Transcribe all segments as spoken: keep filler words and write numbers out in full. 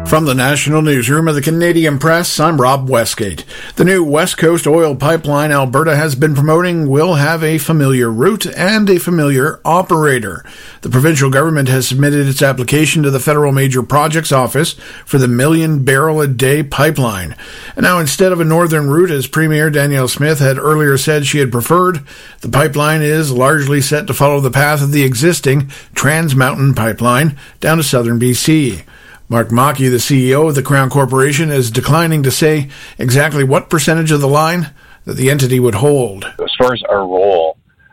From the National Newsroom of the Canadian Press, I'm Rob Westgate. The new West Coast oil pipeline Alberta has been promoting will have a familiar route and a familiar operator. The provincial government has submitted its application to the Federal Major Projects Office for the million barrel a day pipeline. And now, instead of a northern route, as Premier Danielle Smith had earlier said she had preferred, the pipeline is largely set to follow the path of the existing Trans Mountain pipeline down to southern B C. Mark Mackey, the C E O of the Crown Corporation, is declining to say exactly what percentage of the line that the entity would hold. As far as our role,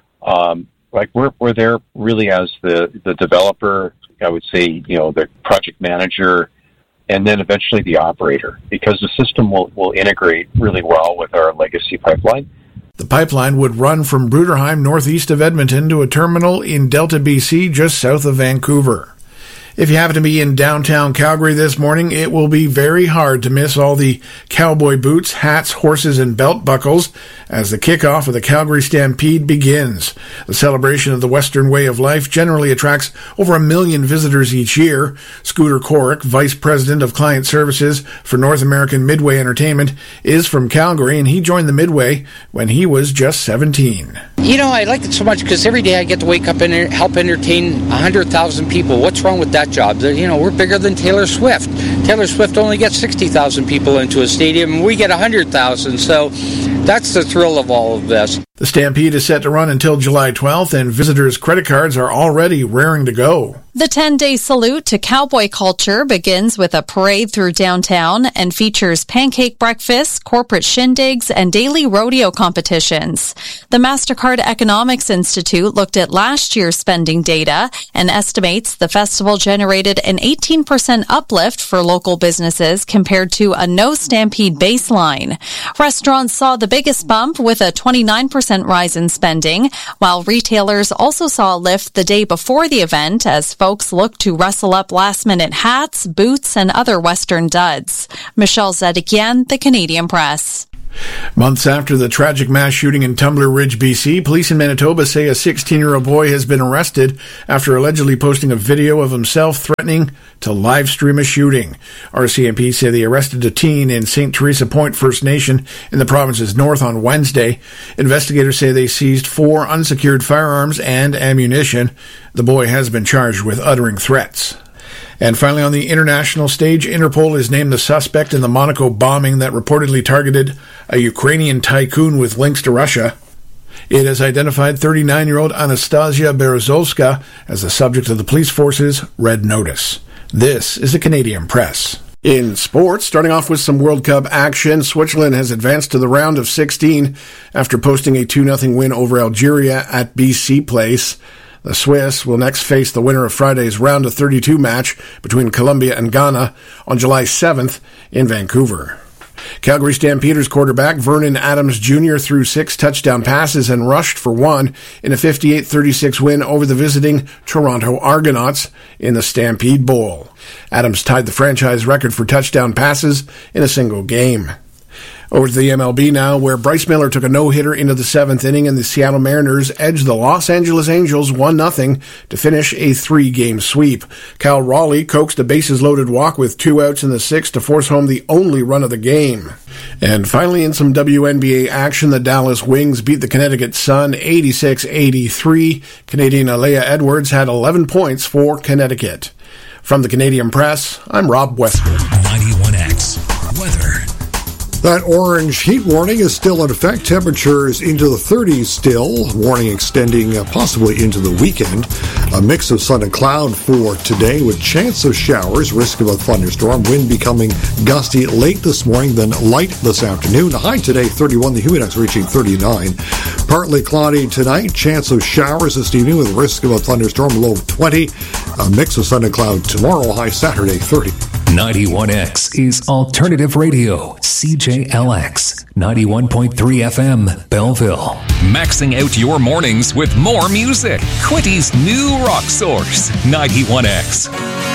um, like we're we're there really as the, the developer, I would say, you know, the project manager, and then eventually the operator, because the system will, will integrate really well with our legacy pipeline. The pipeline would run from Bruderheim, northeast of Edmonton, to a terminal in Delta, B C, just south of Vancouver. If you happen to be in downtown Calgary this morning, it will be very hard to miss all the cowboy boots, hats, horses, and belt buckles as the kickoff of the Calgary Stampede begins. The celebration of the Western way of life generally attracts over a million visitors each year. Scooter Corrick, Vice President of Client Services for North American Midway Entertainment, is from Calgary, and he joined the Midway when he was just seventeen. You know, I like it so much because every day I get to wake up and help entertain one hundred thousand people. What's wrong with that job? You know, we're bigger than Taylor Swift. Taylor Swift only gets sixty thousand people into a stadium, and we get one hundred thousand. So that's the thrill of all of this. The Stampede is set to run until July twelfth, and visitors' credit cards are already raring to go. The ten-day salute to cowboy culture begins with a parade through downtown and features pancake breakfasts, corporate shindigs, and daily rodeo competitions. The MasterCard Economics Institute looked at last year's spending data and estimates the festival generated an eighteen percent uplift for local businesses compared to a no-Stampede baseline. Restaurants saw the biggest bump with a twenty-nine percent rise in spending, while retailers also saw a lift the day before the event as folks looked to rustle up last-minute hats, boots, and other Western duds. Michelle Zedekian, The Canadian Press. Months after the tragic mass shooting in Tumbler Ridge, B C, police in Manitoba say a sixteen-year-old boy has been arrested after allegedly posting a video of himself threatening to live stream a shooting. R C M P say they arrested a teen in Saint Teresa Point First Nation in the province's north on Wednesday. Investigators say they seized four unsecured firearms and ammunition. The boy has been charged with uttering threats. And finally, on the international stage, Interpol is named the suspect in the Monaco bombing that reportedly targeted a Ukrainian tycoon with links to Russia. It has identified thirty-nine-year-old Anastasia Berezovska as the subject of the police force's Red Notice. This is the Canadian Press. In sports, starting off with some World Cup action, Switzerland has advanced to the round of sixteen after posting a two nothing win over Algeria at B C Place. The Swiss will next face the winner of Friday's round of thirty-two match between Colombia and Ghana on July seventh in Vancouver. Calgary Stampeders quarterback Vernon Adams Junior threw six touchdown passes and rushed for one in a fifty-eight thirty-six win over the visiting Toronto Argonauts in the Stampede Bowl. Adams tied the franchise record for touchdown passes in a single game. Over to the M L B now, where Bryce Miller took a no-hitter into the seventh inning and the Seattle Mariners edged the Los Angeles Angels one nothing to finish a three-game sweep. Cal Raleigh coaxed a bases-loaded walk with two outs in the sixth to force home the only run of the game. And finally, in some W N B A action, the Dallas Wings beat the Connecticut Sun eighty-six eighty-three. Canadian Alea Edwards had eleven points for Connecticut. From the Canadian Press, I'm Rob Westwood. ninety-one X Weather. That orange heat warning is still in effect. Temperatures into the thirties still. Warning extending uh, possibly into the weekend. A mix of sun and cloud for today with chance of showers, risk of a thunderstorm. Wind becoming gusty late this morning, then light this afternoon. The high today, thirty-one. The humidex reaching thirty-nine. Partly cloudy tonight. Chance of showers this evening with risk of a thunderstorm, low of twenty. A mix of sun and cloud tomorrow, high Saturday, thirty. ninety-one X is Alternative Radio, C J L X, ninety-one point three F M, Belleville. Maxing out your mornings with more music. Quinty's new rock source, ninety-one X.